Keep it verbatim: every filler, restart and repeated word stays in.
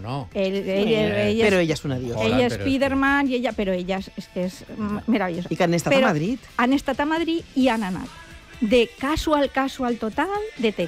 no. El, ell, Sí, ell, ell Però és, ella és una diosa. ell Hola, és però- Spiderman, i ella, però ella és, és que és meravellosa. I que han estat però a Madrid. Han estat a Madrid i han anat de casual, casual total, de te